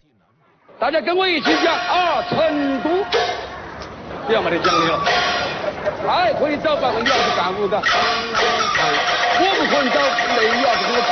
大家跟我一起讲啊，成都，不要没得讲的了。他还可以找办个要是干部的，我不可能找那要是给我干